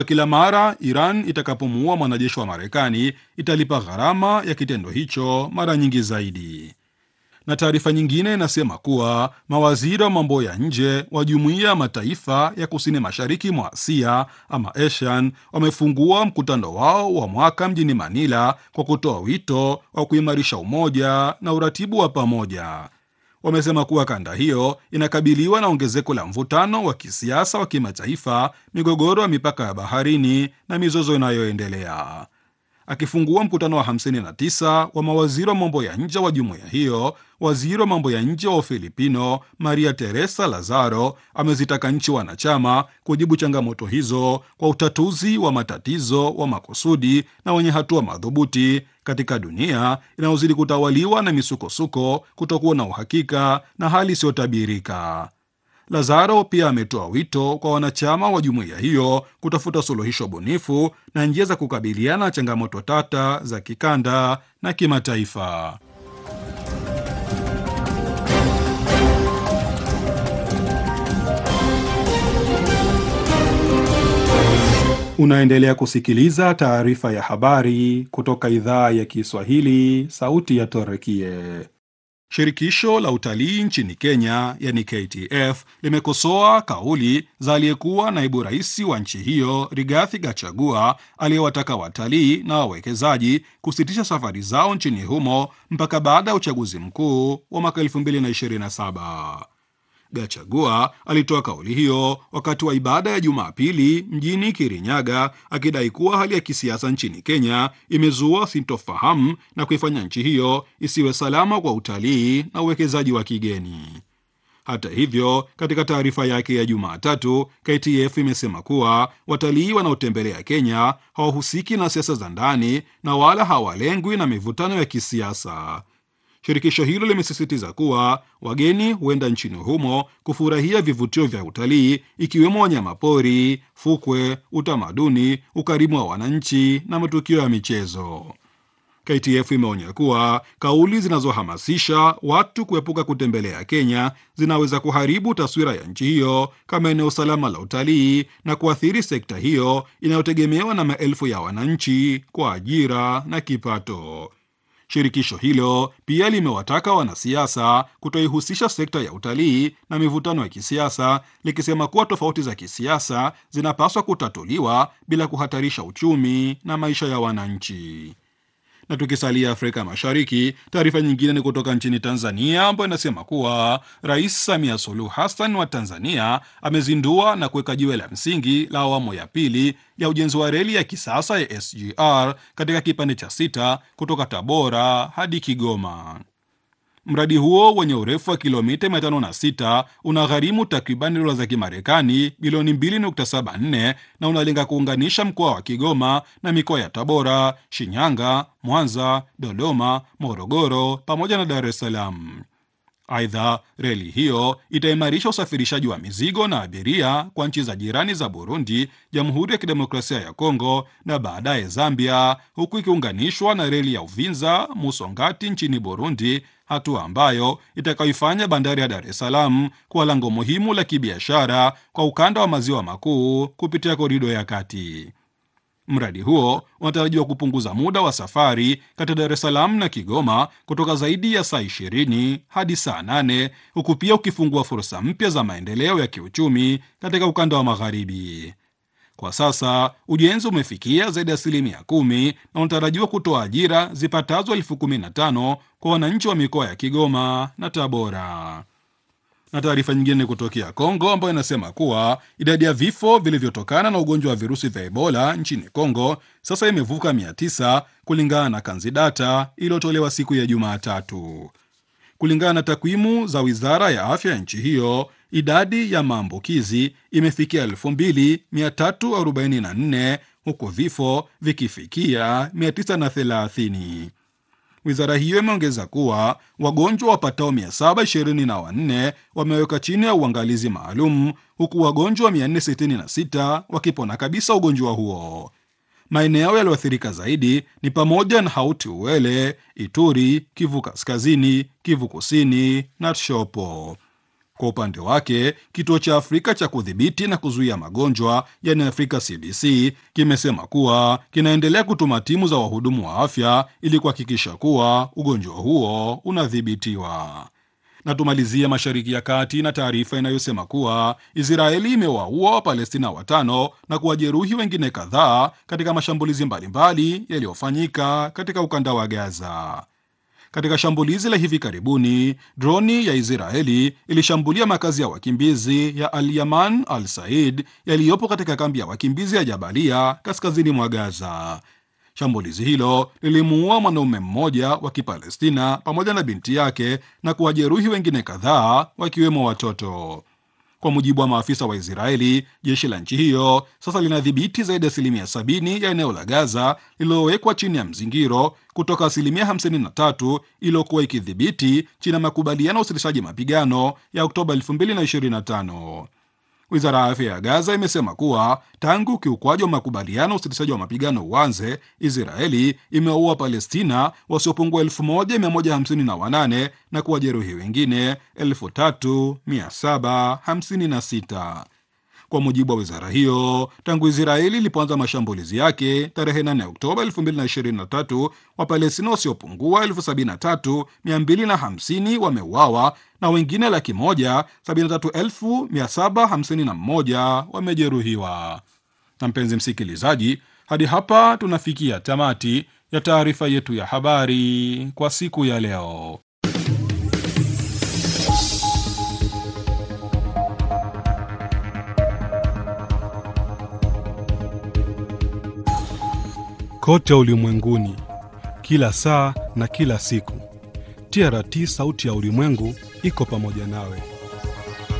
Kila mara Iran itakapomuua mwanajeshi wa Marekani italipa gharama ya kitendo hicho mara nyingi zaidi. Na taarifa nyingine inasema kuwa mawaziri wa mambo ya nje wa Jumuiya ya Mataifa ya Kusini Mashariki mwa Asia ama ASEAN wamefungua mkutano wao wa mwaka mjini Manila kwa kutoa wito wa kuimarisha umoja na uratibu wa pamoja. Wamesema kuwa kanda hiyo inakabiliwa na ongezeko la mvutano wa kisiasa wa kimataifa, migogoro ya mipaka ya baharini na mizozo inayoendelea. Akifungua mkutano wa 59 wa mawaziri wa mambo ya nje wa jumuiya hiyo, waziri wa mambo ya nje wa Ufilipino Maria Teresa Lazaro amezitaka nchi wanachama kujibu changamoto hizo kwa utatuzi wa matatizo wa makusudi na wenye hatua madhubuti katika dunia inayozidi kutawaliwa na misukosuko, kutokuwa na uhakika na hali isiyotabirika. Lazaro pia ametoa wito kwa wanachama wa jumuiya hiyo kutafuta suluhisho bunifu na njia za kukabiliana na changamoto tata za kikanda na kimataifa. Unaendelea kusikiliza taarifa ya habari kutoka idhaa ya Kiswahili, Sauti ya Torekie. Shirikisho la utalii nchini Kenya, yani KTF, limekosoa kauli za aliyekuwa naibu rais wa nchi hiyo Rigathi Gachagua, aliyewataka watalii na wawekezaji kusitisha safari zao nchini humo mpaka baada ya uchaguzi mkuu wa mwaka 2027. Gachagua alitoa kauli hiyo wakati wa ibada ya Jumapili mjini Kirinyaga, akidai kuwa hali ya kisiasa nchini Kenya imezua sintofahamu na kuifanya nchi hiyo isiwe salama kwa utalii na uwekezaji wa kigeni. Hata hivyo, katika taarifa yake ya Jumatatu, KTF imesema kuwa watalii wanaotembelea Kenya hawahusiki na siasa za ndani na wala hawalengwi na mivutano ya kisiasa. Shirikisho hilo limesisitiza kuwa wageni huenda nchini humo kufurahia vivutio vya utalii ikiwemo wanyamapori, fukwe, utamaduni, ukarimu wa wananchi na matukio ya michezo. KTF imeonya kuwa kauli zinazohamasisha watu kuepuka kutembelea Kenya zinaweza kuharibu taswira ya nchi hiyo kama eneo salama la utalii na kuathiri sekta hiyo inayotegemewa na maelfu ya wananchi kwa ajira na kipato. Shirikisho hilo pia limewataka wanasiasa kutoihusisha sekta ya utalii na mivutano ya kisiasa, likisema kuwa tofauti za kisiasa zinapaswa kutatuliwa bila kuhatarisha uchumi na maisha ya wananchi. Na tukisalia Afrika Mashariki, taarifa nyingine ni kutoka nchini Tanzania, ambayo inasema kuwa Rais Samia Suluhu Hassan wa Tanzania amezindua na kuweka jiwe la msingi la awamu ya pili ya ujenzi wa reli ya kisasa ya SGR katika kipande cha 6 kutoka Tabora hadi Kigoma. Mradi huo wenye urefu wa kilomita 506 unagharimu takribani dola za Kimarekani bilioni 2.74 na unalenga kuunganisha mkoa wa Kigoma na mikoa ya Tabora, Shinyanga, Mwanza, Dodoma, Morogoro pamoja na Dar es Salaam. Aidha, reli hiyo itaimarisha usafirishaji wa mizigo na abiria kwa nchi za jirani za Burundi, Jamhuri ya Kidemokrasia ya Kongo na baadaye Zambia, huku ikiunganishwa na reli ya Uvinza Musongati nchini Burundi, hatua ambayo itakayoifanya bandari ya Dar es Salaam kuwa lango muhimu la kibiashara kwa ukanda wa maziwa makuu kupitia korido ya kati. Mradi huo unatarajiwa kupunguza muda wa safari kati ya Dar es Salaam na Kigoma kutoka zaidi ya saa 20 hadi saa 8, huku pia ukifungua fursa mpya za maendeleo ya kiuchumi katika ukanda wa magharibi. Kwa sasa ujenzi umefikia zaidi ya 10% na unatarajiwa kutoa ajira zipatazo 15,000 kwa wananchi wa mikoa ya Kigoma na Tabora. Na taarifa nyingine kutokea Kongo, ambayo inasema kuwa idadi ya vifo vilivyotokana na ugonjwa wa virusi vya Ebola nchini Kongo sasa imevuka 900 kulingana na Kanzidata iliyotolewa siku ya Jumatatu. Kulingana na takwimu za Wizara ya Afya ya nchi hiyo, idadi ya maambukizi imefikia 2344 huku vifo vikifikia 930. Wizara hiyo imeongeza kuwa wagonjwa wapatao 724 wameweka chini ya uangalizi maalum, huku wagonjwa 466 wakipona kabisa ugonjwa huo. Maeneo yaliyoathirika zaidi ni pamoja na Hauti-Uele, Ituri, Kivu Kaskazini, Kivu Kusini na Tshopo. Kwa upande wake, kituo cha Afrika cha kudhibiti na kuzuia magonjwa yani Afrika CDC kimesema kuwa kinaendelea kutuma timu za wahudumu wa afya ili kuhakikisha kuwa ugonjwa huo unadhibitiwa. Na tumalizie Mashariki ya Kati na taarifa inayosema kuwa Israeli imewaua Wapalestina 5 na kuwajeruhi wengine kadhaa katika mashambulizi mbalimbali yaliyofanyika katika ukanda wa Gaza. Katika shambulizi la hivi karibuni, droni ya Israeli ilishambulia makazi ya wakimbizi ya Al-Yaman Al-Said yaliyopo katika kambi ya wakimbizi ya Jabalia kaskazini mwa Gaza. Shambulizi hilo lilimuua mwanaume mmoja wa Kipalestina pamoja na binti yake na kuwajeruhi wengine kadhaa wakiwemo watoto. Kwa mujibu wa maafisa wa Israeli, jeshi la nchi hiyo sasa linadhibiti zaidi ya 70% ya eneo la Gaza lililowekwa chini ya mzingiro kutoka 53% iliyokuwa ikidhibiti chini ya makubaliano ya usitishaji mapigano ya Oktoba 2025. Wizara ya afya ya Gaza imesema kuwa tangu ukiukwaji wa makubaliano usitishaji wa mapigano uanze, Israeli imewaua Palestina wasiopungua 1158 na kuwajeruhi wengine 3756. Kwa mujibu wa wizara hiyo, tangu Israeli ilipoanza mashambulizi yake tarehe 8 Oktoba 2023, Wapalestina wasiopungua 73250 wameuawa na wengine 173,751 wamejeruhiwa. Na mpenzi msikilizaji, hadi hapa tunafikia tamati ya taarifa yetu ya habari kwa siku ya leo. Kote ulimwenguni, kila saa na kila siku, TRT sauti ya ulimwengu iko pamoja nawe.